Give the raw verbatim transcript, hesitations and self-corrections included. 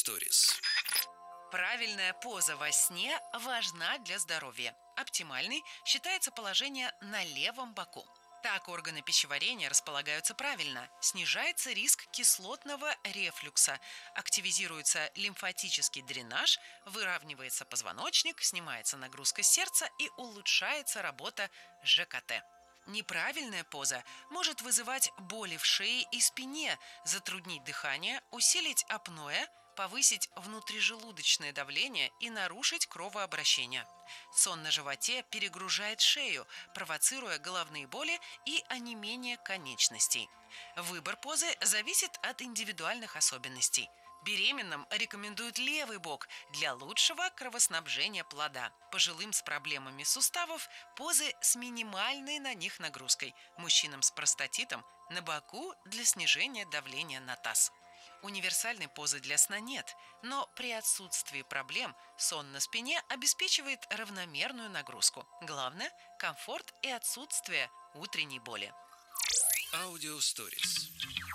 Stories. Правильная поза во сне важна для здоровья. Оптимальной считается положение на левом боку. Так органы пищеварения располагаются правильно, снижается риск кислотного рефлюкса, активизируется лимфатический дренаж, выравнивается позвоночник, снимается нагрузка сердца и улучшается работа ЖКТ. Неправильная поза может вызывать боли в шее и спине, затруднить дыхание, усилить апноэ, повысить внутрижелудочное давление и нарушить кровообращение. Сон на животе перегружает шею, провоцируя головные боли и онемение конечностей. Выбор позы зависит от индивидуальных особенностей. Беременным рекомендуют левый бок для лучшего кровоснабжения плода. Пожилым с проблемами суставов позы с минимальной на них нагрузкой. Мужчинам с простатитом на боку для снижения давления на таз. Универсальной позы для сна нет, но при отсутствии проблем сон на спине обеспечивает равномерную нагрузку. Главное – комфорт и отсутствие утренней боли. Audio Stories.